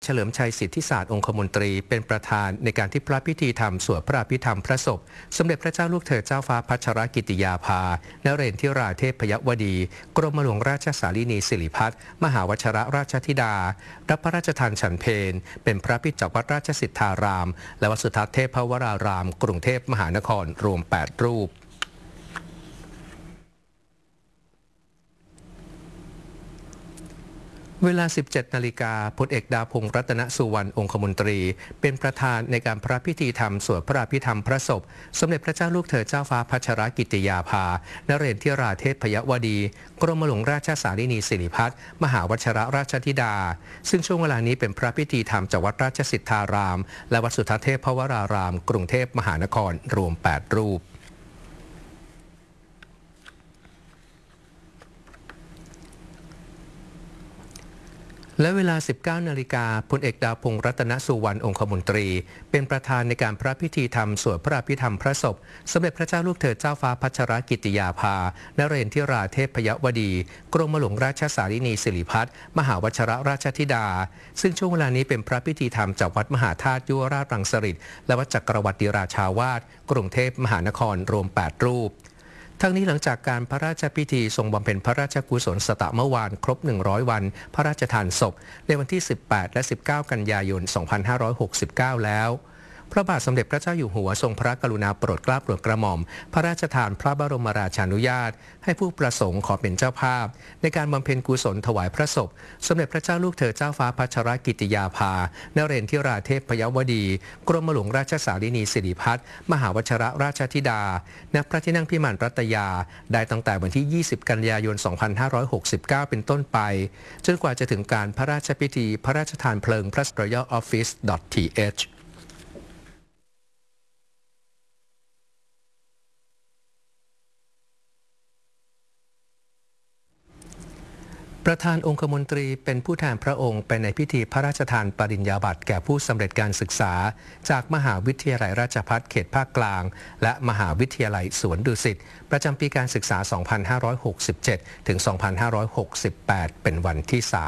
เฉลิมชัยสิทธิศาสตร์องคมนตรีเป็นประธานในการที่พระพิธีธรรมสวดพระอภิธรรมพระศพสมเด็จพระเจ้าลูกเธอเจ้าฟ้าพัชรกิติยาภานเรศทิราเทพยวดีกรมหลวงราชสารีนีสิริพัฒน์มหาวชรราชธิดารับพระราชทานฉันเพลเป็นพระภิกษุจากวัดราชสิทธารามและวัดสุทัศน์เทพวรารามกรุงเทพมหานครรวม8รูปเวลา 17 นาฬิกาพลเอกดาพงษ์รัตนสุวรรณองคมนตรีเป็นประธานในการพระพิธีธรรมสวดพระอภิธรรมพระศพสมเด็จพระเจ้าลูกเธอเจ้าฟ้าพัชรกิติยาภานเรศทิราเทพยวดีกรมหลวงราชสารีนีสิริพัฒน์มหาวชรราชธิดาซึ่งช่วงเวลานี้เป็นพระพิธีธรรมจากวัดราชสิทธารามและวัดสุทัศน์เทพวรารามกรุงเทพมหานครรวม8รูปและเวลา 19 นาฬิกาพลเอกดาพงษ์รัตนสุวรรณองคมนตรีเป็นประธานในการพระพิธีธรรมสวดพระอภิธรรมพระศพสมเด็จพระเจ้าลูกเธอเจ้าฟ้าพัชรกิติยาภานเรศทิราเทพยวดีกรมหลวงราชสารีนีสิริพัฒน์มหาวชรราชธิดาซึ่งช่วงเวลานี้เป็นพระพิธีธรรมจากวัดมหาธาตุยุวราชรังสฤษฎ์และวัดจักรวรรดิราชาวาสกรุงเทพมหานครรวม8รูปทั้งนี้หลังจากการพระราชพิธีทรงบำเพ็ญพระราชกุศลสตะเมื่อวานครบ100วันพระราชทานศพในวันที่ 18 และ 19 กันยายน 2569 แล้วพระบาทสมเด็จพระเจ้าอยู่หัวทรงพระกรุณาโปรดเกล้าโปรดกระหม่อมพระราชทานพระบรมราชานุญาตให้ผู้ประสงค์ขอเป็นเจ้าภาพในการบำเพ็ญกุศลถวายพระศพสมเด็จพระเจ้าลูกเธอเจ้าฟ้าพัชรกิติยาภานเรศทิราเทพยวดีกรมหลวงราชสารีนีสิริพัฒน์มหาวชรราชธิดาณพระที่นั่งพิมานรัตยาได้ตั้งแต่วันที่ 20 กันยายน 2569 เป็นต้นไปจนกว่าจะถึงการพระราชพิธีพระราชทานเพลิงพระ Royal Office.thประธานองคมนตรีเป็นผู้แทนพระองค์ไปในพิธีพระราชทานปริญญาบัตรแก่ผู้สำเร็จการศึกษาจากมหาวิทยาลัยราชภัฏเขตภาคกลางและมหาวิทยาลัยสวนดุสิตประจำปีการศึกษา 2567 ถึง 2568 เป็นวันที่ 3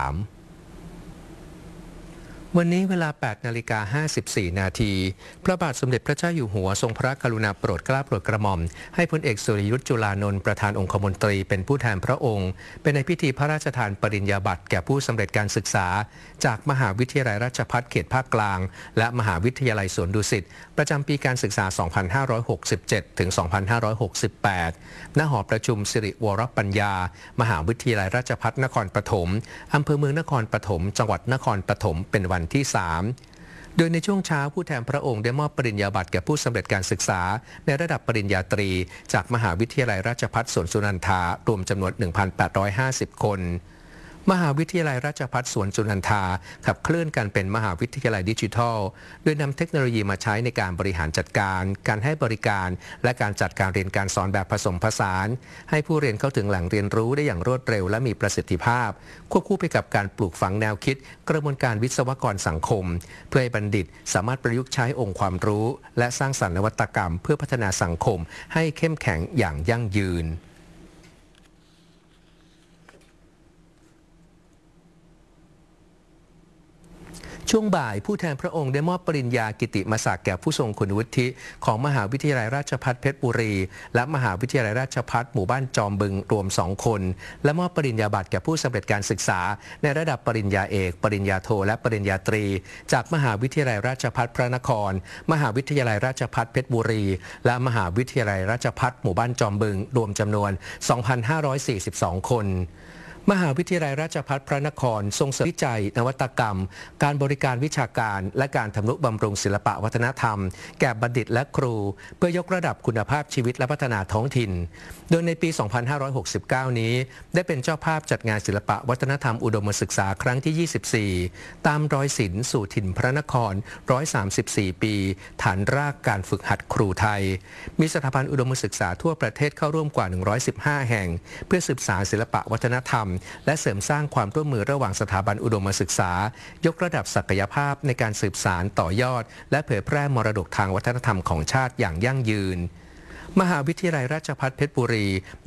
วันนี้เวลา 8 นาฬิกา 54 นาทีพระบาทสมเด็จพระเจ้าอยู่หัวทรงพระกรุณาโปรดเกล้าโปรดกระหม่อมให้พลเอกสุริยุทธจุลานนท์ประธานองคมนตรีเป็นผู้แทนพระองค์เป็นในพิธีพระราชทานปริญญาบัตรแก่ผู้สำเร็จการศึกษาจากมหาวิทยาลัยราชภัฏเขตภาคกลางและมหาวิทยาลัยสวนดุสิตประจำปีการศึกษา 2567 ถึง 2568 ณ หอประชุมสิริวรปัญญามหาวิทยาลัยราชภัฏนครปฐมอำเภอเมืองนครปฐมจังหวัดนครปฐมเป็นวันที่ 3โดยในช่วงเช้าผู้แทนพระองค์ได้มอบปริญญาบัตรแก่ผู้สำเร็จการศึกษาในระดับปริญญาตรีจากมหาวิทยาลัยราชภัฏสวนสุนันทารวมจำนวน 1,850 คนมหาวิทยาลัยราชภัฏสวนสุนันทาขับเคลื่อนการเป็นมหาวิทยาลัยดิจิทัลโดยนำเทคโนโลยีมาใช้ในการบริหารจัดการให้บริการและการจัดการเรียนการสอนแบบผสมผสานให้ผู้เรียนเข้าถึงแหล่งเรียนรู้ได้อย่างรวดเร็วและมีประสิทธิภาพควบคู่ไปกับการปลูกฝังแนวคิดกระบวนการวิศวกรสังคมเพื่อให้บัณฑิตสามารถประยุกต์ใช้องค์ความรู้และสร้างสรรค์นวัตกรรมเพื่อพัฒนาสังคมให้เข้มแข็งอย่างยั่งยืนช่วงบ่ายผู้แทนพระองค์ได้มอบปริญญากิติมศักดิ์แก่ผู้ทรงคุณวุฒิของมหาวิทยาลัยราชภัฏเพชรบุรีและมหาวิทยาลัยราชภัฏหมู่บ้านจอมบึงรวม2คนและมอบปริญญาบัตรแก่ผู้สำเร็จการศึกษาในระดับปริญญาเอกปริญญาโทและปริญญาตรีจากมหาวิทยาลัยราชภัฏพระนครมหาวิทยาลัยราชภัฏเพชรบุรีและมหาวิทยาลัยราชภัฏหมู่บ้านจอมบึงรวมจำนวน 2,542 คนมหาวิทยาลัยราชภัฏพระนครส่งเสริมวิจัยนวัตกรรมการบริการวิชาการและการทำนุบำรุงศิลปวัฒนธรรมแก่บัณฑิตและครูเพื่อยกระดับคุณภาพชีวิตและพัฒนาท้องถิ่นโดยในปี 2569 นี้ได้เป็นเจ้าภาพจัดงานศิลปวัฒนธรรมอุดมศึกษาครั้งที่ 24 ตามรอยศิลป์สู่ถิ่นพระนคร 134 ปีฐานรากการฝึกหัดครูไทยมีสถาบันอุดมศึกษาทั่วประเทศเข้าร่วมกว่า 115 แห่งเพื่อสืบสานศิลปวัฒนธรรมและเสริมสร้างความร่วมมือระหว่างสถาบันอุดมศึกษายกระดับศักยภาพในการสืบสานต่อยอดและเผยแพร่มรดกทางวัฒนธรรมของชาติอย่างยั่งยืนมหาวิทยาลัยราชภัฏเพชรบุรี